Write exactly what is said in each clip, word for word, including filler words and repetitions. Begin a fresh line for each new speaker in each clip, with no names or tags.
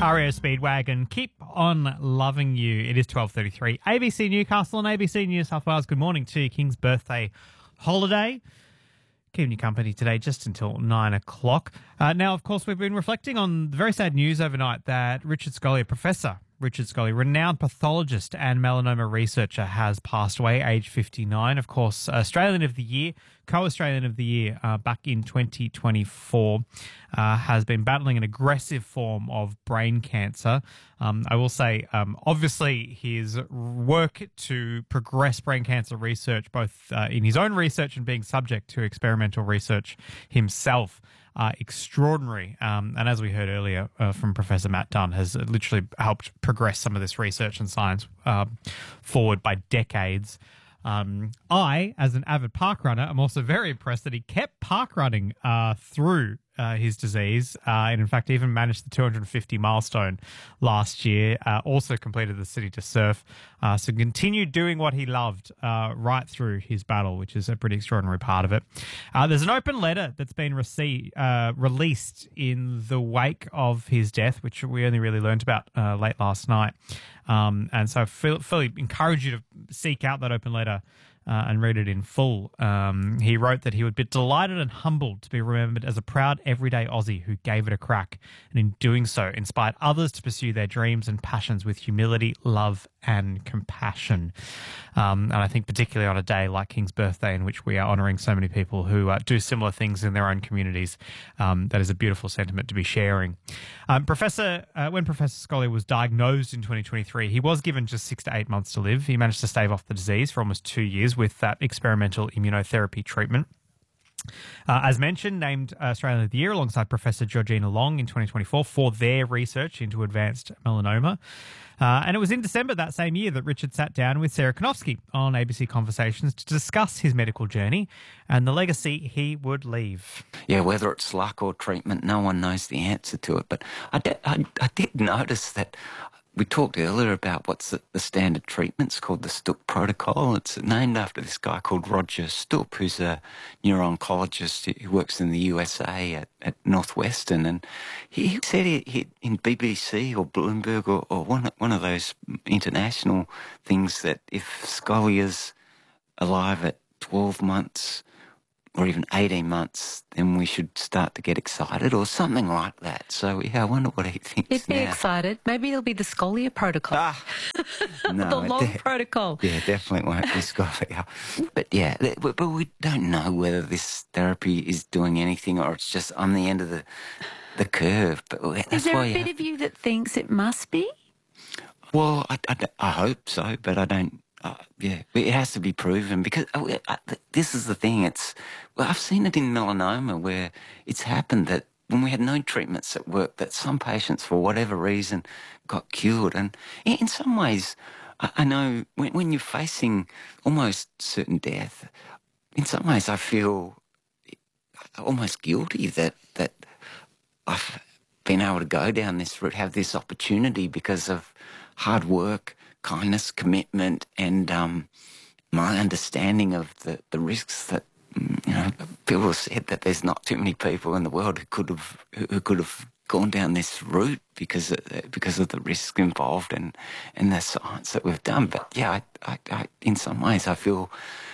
R E O Speedwagon, keep on loving you. It is twelve thirty-three. A B C Newcastle and A B C New South Wales. Good morning to you. King's birthday holiday. Keeping you company today just until nine o'clock. Uh, now, of course, we've been reflecting on the very sad news overnight that Richard Scully, Professor Richard Scully, renowned pathologist and melanoma researcher, has passed away, age fifty-nine. Of course, Australian of the Year, co-Australian of the Year uh, back in twenty twenty-four, uh, has been battling an aggressive form of brain cancer. Um, I will say, um, obviously, his work to progress brain cancer research, both uh, in his own research and being subject to experimental research himself, Uh, extraordinary. Um, and as we heard earlier uh, from Professor Matt Dunn, has literally helped progress some of this research and science uh, forward by decades. Um, I, as an avid park runner, am also very impressed that he kept park running uh, through uh, his disease, uh, and in fact even managed the two hundred fifty milestone last year, uh, also completed the City to Surf, uh, so continued doing what he loved uh, right through his battle, which is a pretty extraordinary part of it. Uh, there's an open letter that's been received, uh, released in the wake of his death, which we only really learned about uh, late last night. Um, and so I feel, fully encourage you to seek out that open letter uh, and read it in full. Um, he wrote that he would be delighted and humbled to be remembered as a proud everyday Aussie who gave it a crack, and in doing so inspired others to pursue their dreams and passions with humility, love and compassion. Um, and I think particularly on a day like King's birthday, in which we are honouring so many people who uh, do similar things in their own communities, um, that is a beautiful sentiment to be sharing. Um, Professor, uh, when Professor Scully was diagnosed in twenty twenty-three, he was given just six to eight months to live. He managed to stave off the disease for almost two years with that experimental immunotherapy treatment. Uh, as mentioned, named Australian of the Year alongside Professor Georgina Long in twenty twenty-four for their research into advanced melanoma. Uh, and it was in December that same year that Richard sat down with Sarah Konofsky on A B C Conversations to discuss his medical journey and the legacy he would leave.
Yeah, whether it's luck or treatment, no one knows the answer to it. But I did, I, I did notice that we talked earlier about what's the, the standard treatment's called the Stupp protocol. It's named after this guy called Roger Stupp, who's a neuro-oncologist who works in the U S A at, at Northwestern. And he, he said he, he, in B B C or Bloomberg or, or one, one of those international things that if Scully is alive at twelve months or even eighteen months, then we should start to get excited or something like that. So, yeah, I wonder what he thinks
He'd be
now.
excited. Maybe it'll be the Scolia protocol.
Ah, no,
the long
de-
protocol.
Yeah, definitely won't be Scolia. But, yeah, th- but but we don't know whether this therapy is doing anything or it's just on the end of the, the curve. But that's
Is there
why
a
you
bit
have-
of you that thinks it must be?
Well, I, I, I hope so, but I don't. Uh, yeah, it has to be proven because oh, I, this is the thing. It's well, I've seen it in melanoma where it's happened that when we had no treatments that worked, that some patients, for whatever reason, got cured. And in, in some ways, I, I know when, when you're facing almost certain death, in some ways, I feel almost guilty that that I've been able to go down this route, have this opportunity because of hard work, kindness, commitment, and um, my understanding of the, the risks that, you know, people have said that there's not too many people in the world who could have who could have gone down this route because of, because of the risks involved and, and the science that we've done. But yeah, I, I, I, in some ways I feel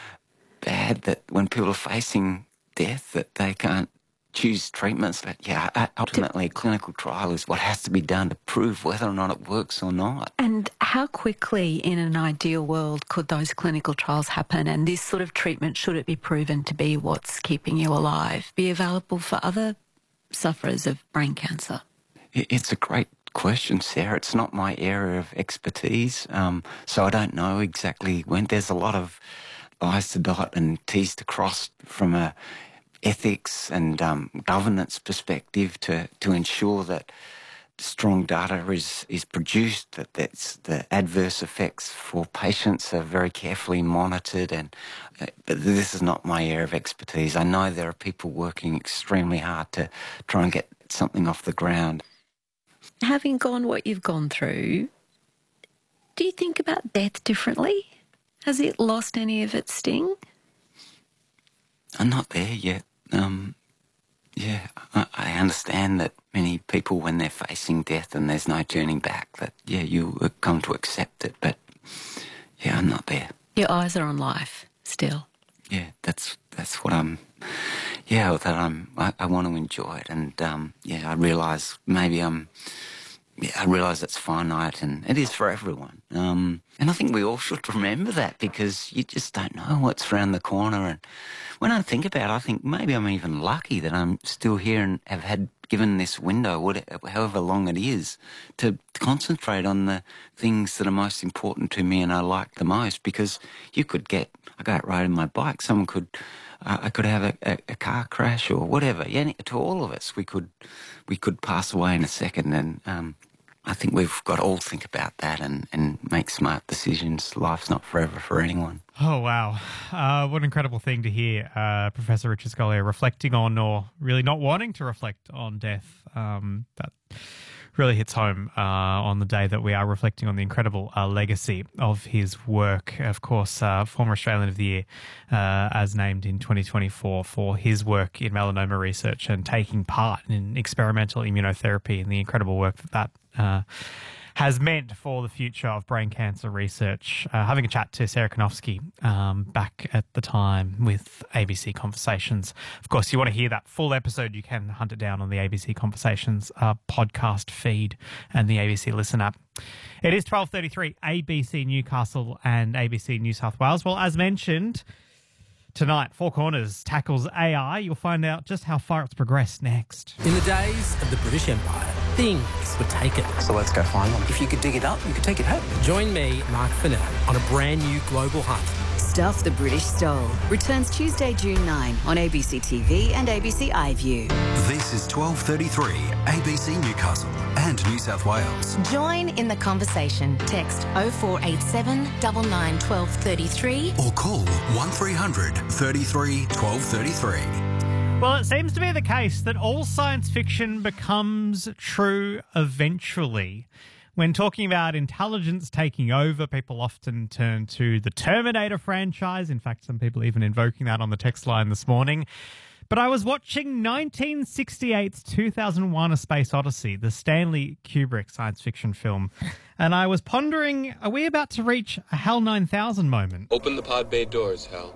bad that when people are facing death that they can't choose treatments. But yeah, ultimately a clinical trial is what has to be done to prove whether or not it works or not.
And how quickly in an ideal world could those clinical trials happen, and this sort of treatment, should it be proven to be what's keeping you alive, be available for other sufferers of brain cancer?
It's a great question, Sarah. It's not my area of expertise, um, so I don't know exactly when. There's a lot of I's to dot and T's to cross from a ethics and um, governance perspective to, to ensure that strong data is, is produced, that that's the adverse effects for patients are very carefully monitored. And uh, but this is not my area of expertise. I know there are people working extremely hard to try and get something off the ground.
Having gone what you've gone through, do you think about death differently? Has it lost any of its sting?
I'm not there yet. Um, yeah, I, I understand that many people, when they're facing death and there's no turning back, that, yeah, you come to accept it. But, yeah, I'm not there.
Your eyes are on life still.
Yeah, that's that's what I'm, yeah, that I'm, I, I want to enjoy it. And, um, yeah, I realise maybe I'm, yeah, I realise it's finite and it is for everyone. Um, and I think we all should remember that, because you just don't know what's around the corner. And when I think about it, I think maybe I'm even lucky that I'm still here and have had given this window, whatever, however long it is, to concentrate on the things that are most important to me and I like the most. Because you could get, I go out riding my bike, someone could, uh, I could have a, a, a car crash or whatever. Yeah, to all of us, we could, we could pass away in a second. And um, I think we've got to all think about that and, and make smart decisions. Life's not forever for anyone.
Oh, wow. Uh, what an incredible thing to hear, uh, Professor Richard Scolyer reflecting on, or really not wanting to reflect on, death. Um, that really hits home uh, on the day that we are reflecting on the incredible uh, legacy of his work. Of course, uh, former Australian of the Year, uh, as named in twenty twenty-four for his work in melanoma research and taking part in experimental immunotherapy and the incredible work that that uh, has meant for the future of brain cancer research. Uh, having a chat to Sarah Konofsky um, back at the time with A B C Conversations. Of course, you want to hear that full episode, you can hunt it down on the A B C Conversations uh, podcast feed and the A B C Listen app. It is twelve thirty-three, A B C Newcastle and A B C New South Wales. Well, as mentioned, tonight, Four Corners tackles A I. You'll find out just how far it's progressed next.
In the days of the British Empire, things were taken.
So let's go find them. If you could dig it up, you could take it home.
Join me, Mark Fennell, on a brand new global hunt.
Stuff the British Stole returns Tuesday, June ninth on A B C T V and A B C iView.
This is twelve thirty-three, A B C Newcastle and New South Wales.
Join in the conversation. Text oh four eight seven, nine nine, one two three three
or call one three hundred, thirty-three, twelve thirty-three.
Well, it seems to be the case that all science fiction becomes true eventually. When talking about intelligence taking over, people often turn to the Terminator franchise. In fact, some people even invoking that on the text line this morning. But I was watching nineteen sixty-eight's two thousand one A Space Odyssey, the Stanley Kubrick science fiction film, and I was pondering, are we about to reach a HAL nine thousand moment?
Open the pod bay doors, Hal.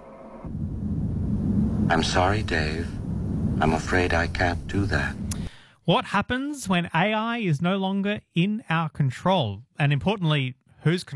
I'm sorry, Dave. I'm afraid I can't do that.
What happens when A I is no longer in our control? And importantly, whose control?